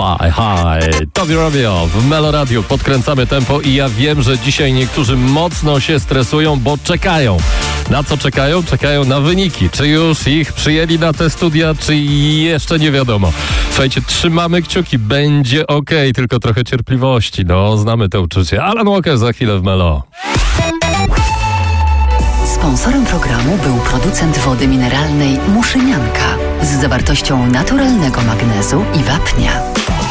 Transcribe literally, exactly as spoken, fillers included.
Fly High. Tobi Romeo w Melo Radio. Podkręcamy tempo i ja wiem, że dzisiaj niektórzy mocno się stresują, bo czekają. Na co czekają? Czekają na wyniki. Czy już ich przyjęli na te studia, czy jeszcze nie wiadomo. Słuchajcie, trzymamy kciuki. Będzie okej, okay, tylko trochę cierpliwości. No, znamy to uczucie. Alan Walker za chwilę w Melo. Sponsorem programu był producent wody mineralnej Muszynianka z zawartością naturalnego magnezu i wapnia.